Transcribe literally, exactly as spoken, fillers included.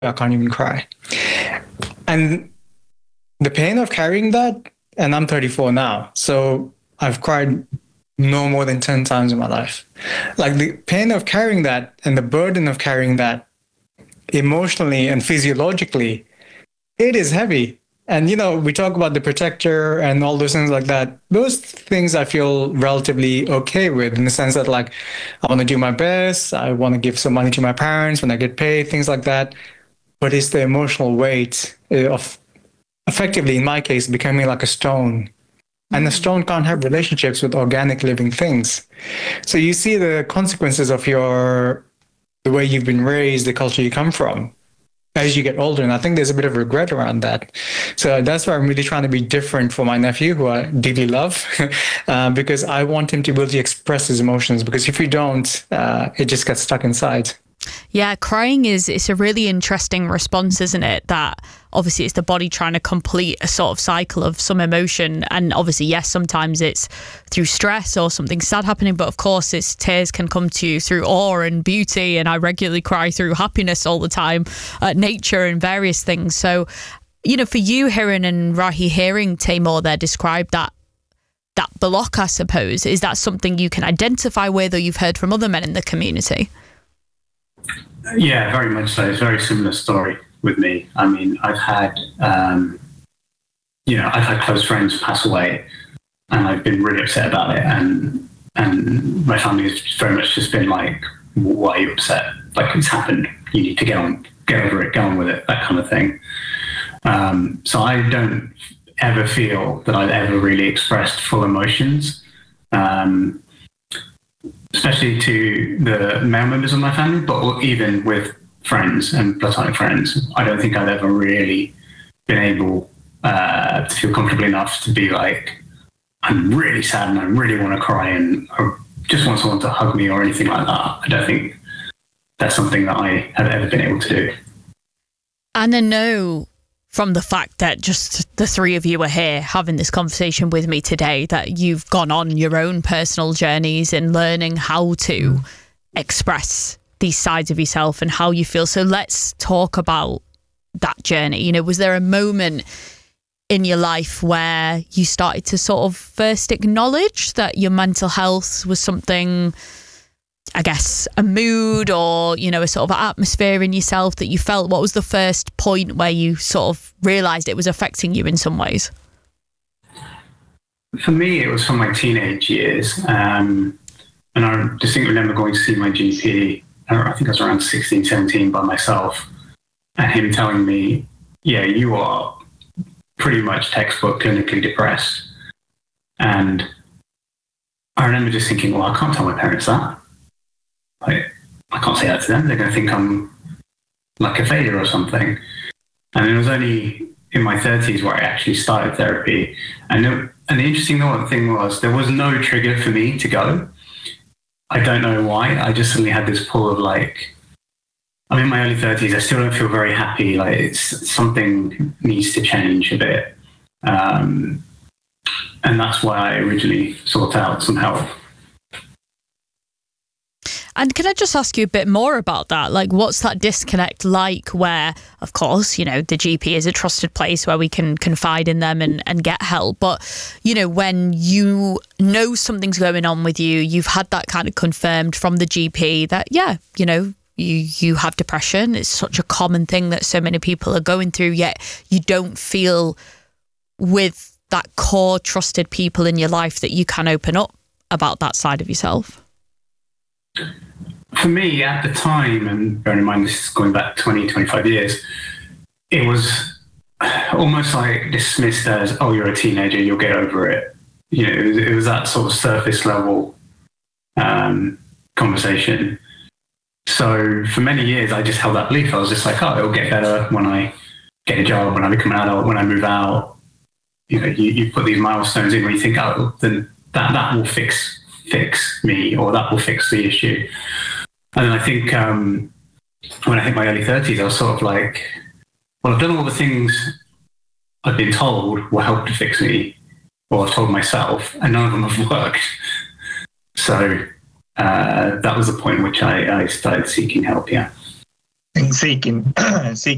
I can't even cry. And the pain of carrying that, and I'm thirty-four now, so I've cried no more than ten times in my life. Like the pain of carrying that and the burden of carrying that emotionally and physiologically, it is heavy. And, you know, we talk about the protector and all those things like that. Those things I feel relatively okay with, in the sense that, like, I want to do my best. I want to give some money to my parents when I get paid, things like that. But it's the emotional weight of, effectively, in my case, becoming like a stone. And the stone can't have relationships with organic living things. So you see the consequences of your, the way you've been raised, the culture you come from, as you get older. And I think there's a bit of regret around that. So that's why I'm really trying to be different for my nephew, who I deeply love, uh, because I want him to be able to express his emotions, because if you don't, uh, it just gets stuck inside. Yeah, crying is, it's a really interesting response, isn't it? That obviously it's the body trying to complete a sort of cycle of some emotion. And obviously, yes, sometimes it's through stress or something sad happening, but of course, it's tears can come to you through awe and beauty. And I regularly cry through happiness all the time, at nature and various things. So, you know, for you, Hiran and Rahi, hearing Taimur there describe that that block, I suppose, is that something you can identify with, or you've heard from other men in the community? Yeah, very much so. It's a very similar story with me. I mean, I've had, um, you know, I've had close friends pass away, and I've been really upset about it. And and my family has very much just been like, "Why are you upset? Like, it's happened. You need to get on, get over it, get on with it," that kind of thing. Um, so I don't ever feel that I've ever really expressed full emotions. Um, especially to the male members of my family, but even with friends and platonic friends, I don't think I've ever really been able uh, to feel comfortable enough to be like, I'm really sad and I really want to cry and I just want someone to hug me or anything like that. I don't think that's something that I have ever been able to do. And I know from the fact that just the three of you are here having this conversation with me today, that you've gone on your own personal journeys in learning how to express these sides of yourself and how you feel. So let's talk about that journey. You know, was there a moment in your life where you started to sort of first acknowledge that your mental health was something, I guess, a mood or, you know, a sort of atmosphere in yourself that you felt? What was the first point where you sort of realised it was affecting you in some ways? For me, it was from my teenage years. Um, and I distinctly remember going to see my G P, I think I was around sixteen, seventeen by myself, and him telling me, yeah, you are pretty much textbook clinically depressed. And I remember just thinking, well, I can't tell my parents that. Like, I can't say that to them. They're going to think I'm like a failure or something. And it was only in my thirties where I actually started therapy. And, it, and the interesting thing was there was no trigger for me to go. I don't know why. I just suddenly had this pull of like, I'm in my early thirties. I still don't feel very happy. Like it's something needs to change a bit. Um, and that's why I originally sought out some help. And can I just ask you a bit more about that? Like, what's that disconnect like where, of course, you know, the G P is a trusted place where we can confide in them and, and get help. But, you know, when you know something's going on with you, you've had that kind of confirmed from the G P that, yeah, you know, you, you have depression. It's such a common thing that so many people are going through, yet you don't feel with that core trusted people in your life that you can open up about that side of yourself. For me, at the time, and bearing in mind this is going back twenty, twenty-five years, it was almost like dismissed as, oh, you're a teenager, you'll get over it. You know, it was, it was that sort of surface level um, conversation. So for many years, I just held that belief. I was just like, oh, it'll get better when I get a job, when I become an adult, when I move out. You know, you, you put these milestones in where you think, oh, then that, that will fix fix me, or that will fix the issue. And then I think um, when I hit my early thirties, I was sort of like, well, I've done all the things I've been told will help to fix me, or I've told myself, and none of them have worked. So uh, that was the point at which I, I started seeking help, yeah. And seeking, seeking